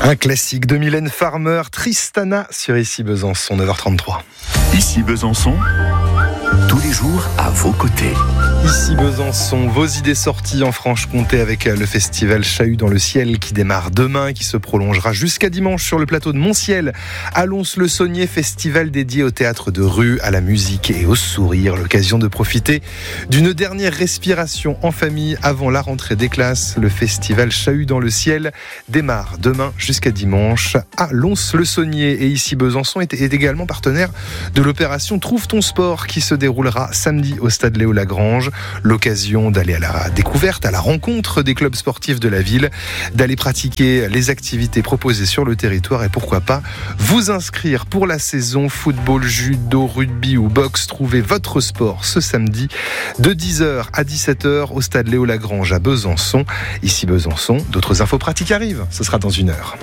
Un classique de Mylène Farmer, Tristana sur Ici Besançon, 9h33. Ici Besançon, tous les jours à vos côtés. Ici Besançon, vos idées sorties en Franche-Comté avec le festival Chahut dans le ciel qui démarre demain, qui se prolongera jusqu'à dimanche sur le plateau de Montciel. À Lons-le-Saunier, festival dédié au théâtre de rue, à la musique et au sourire. L'occasion de profiter d'une dernière respiration en famille avant la rentrée des classes. Le festival Chahut dans le ciel démarre demain jusqu'à dimanche à Lons-le-Saunier. Et Ici Besançon est également partenaire de l'opération Trouve ton sport qui se déroulera samedi au stade Léo Lagrange. L'occasion d'aller à la découverte, à la rencontre des clubs sportifs de la ville, d'aller pratiquer les activités proposées sur le territoire et pourquoi pas vous inscrire pour la saison football, judo, rugby ou boxe. Trouvez votre sport ce samedi de 10h à 17h au stade Léo Lagrange à Besançon. Ici Besançon, d'autres infos pratiques arrivent, ce sera dans une heure.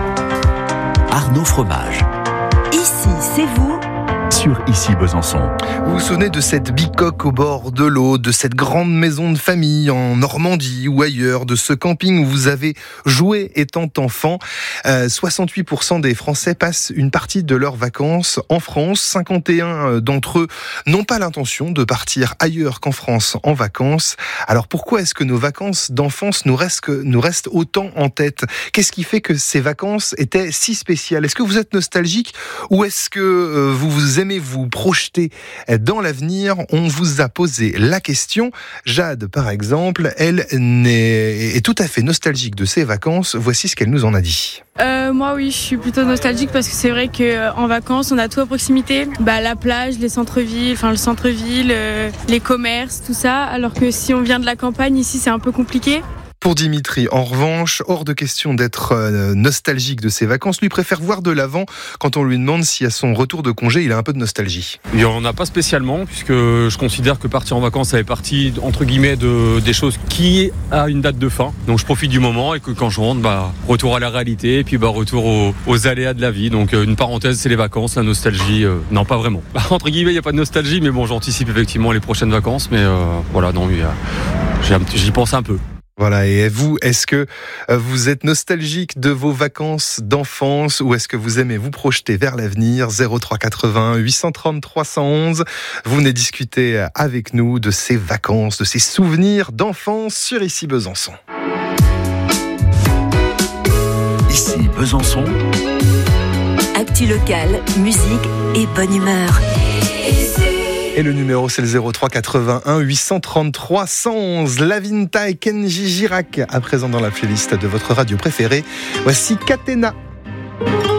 Arnaud Fromage. Ici, c'est vous. Sur Ici Besançon. Vous vous souvenez de cette bicoque au bord de l'eau, de cette grande maison de famille en Normandie ou ailleurs, de ce camping où vous avez joué étant enfant. 68% des Français passent une partie de leurs vacances en France. 51 d'entre eux n'ont pas l'intention de partir ailleurs qu'en France en vacances. Alors pourquoi est-ce que nos vacances d'enfance nous restent autant en tête ? Qu'est-ce qui fait que ces vacances étaient si spéciales ? Est-ce que vous êtes nostalgique ou est-ce que vous aimez vous projeter dans l'avenir? On vous a posé la question. Jade, par exemple, elle est tout à fait nostalgique de ses vacances. Voici ce qu'elle nous en a dit. Moi, oui, je suis plutôt nostalgique parce que c'est vrai qu'en vacances, on a tout à proximité. La plage, les centres-villes, le centre-ville, les commerces, tout ça. Alors que si on vient de la campagne, ici, c'est un peu compliqué. Pour Dimitri, en revanche, hors de question d'être nostalgique de ses vacances. Lui préfère voir de l'avant quand on lui demande si à son retour de congé, il a un peu de nostalgie. Il n'y en a pas spécialement, puisque je considère que partir en vacances, ça fait partie, entre guillemets, des choses qui a une date de fin. Donc je profite du moment et que quand je rentre, retour à la réalité et puis retour aux aléas de la vie. Donc une parenthèse, c'est les vacances, la nostalgie, non pas vraiment. Entre guillemets, il n'y a pas de nostalgie, mais bon, j'anticipe effectivement les prochaines vacances. Mais j'y pense un peu. Voilà, et vous, est-ce que vous êtes nostalgique de vos vacances d'enfance ou est-ce que vous aimez vous projeter vers l'avenir ? 03 81 830 311. Vous venez discuter avec nous de ces vacances, de ces souvenirs d'enfance sur Ici Besançon. Ici Besançon. Actu locale, musique et bonne humeur. Et le numéro, c'est le 03 81 830 311. Lavinta et Kenji Girac, à présent dans la playlist de votre radio préférée. Voici Catena.